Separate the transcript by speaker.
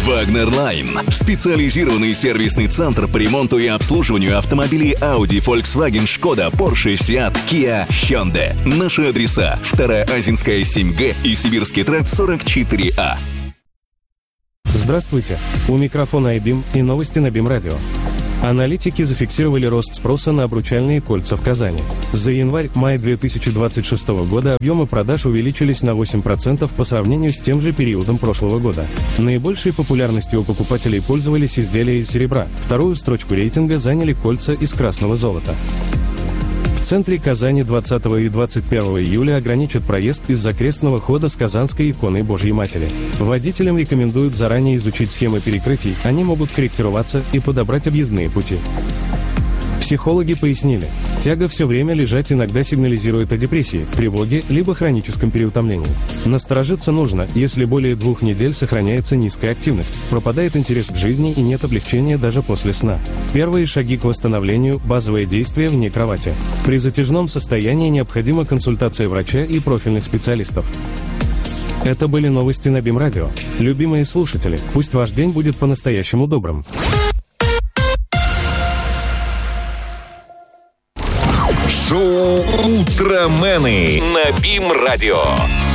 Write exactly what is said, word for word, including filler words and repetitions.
Speaker 1: Wagner Line – специализированный сервисный центр по ремонту и обслуживанию автомобилей Audi, Volkswagen, Skoda, Porsche, Seat, Kia, Hyundai. Наши адреса: Вторая Азинская, семь Г и Сибирский тракт, сорок четыре А.
Speaker 2: Здравствуйте! У микрофона айбим и новости на БИМ-радио. Аналитики зафиксировали рост спроса на обручальные кольца в Казани. За январь-май две тысячи двадцать шестого года объемы продаж увеличились на восемь процентов по сравнению с тем же периодом прошлого года. Наибольшей популярностью у покупателей пользовались изделия из серебра. Вторую строчку рейтинга заняли кольца из красного золота. В центре Казани двадцатого и двадцать первого июля ограничат проезд из-за крестного хода с Казанской иконой Божьей Матери. Водителям рекомендуют заранее изучить схемы перекрытий, они могут корректироваться и подобрать объездные пути. Психологи пояснили, тяга все время лежать иногда сигнализирует о депрессии, тревоге, либо хроническом переутомлении. Насторожиться нужно, если более двух недель сохраняется низкая активность, пропадает интерес к жизни и нет облегчения даже после сна. Первые шаги к восстановлению – базовые действия вне кровати. При затяжном состоянии необходима консультация врача и профильных специалистов. Это были новости на БИМ-радио. Любимые слушатели, пусть ваш день будет по-настоящему добрым.
Speaker 3: Шоу «Утромены» на БИМ-радио.